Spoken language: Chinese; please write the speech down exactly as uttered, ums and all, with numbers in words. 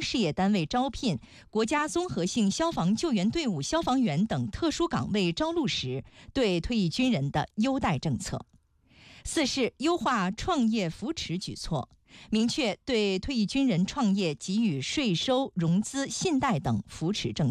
事业单位招聘国家综合性消防救援队伍消防员等特殊岗位招录时对退役军人的优待政策。四是优化创业扶持举措，明确对退役军人创业给予税收、融资、信贷等扶持政策。